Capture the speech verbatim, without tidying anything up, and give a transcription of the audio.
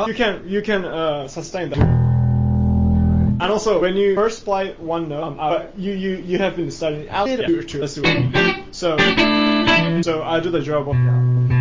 you can you can uh, sustain that. And also, when you first play one note, um, uh, you you you have been studying out to to so so I do the job of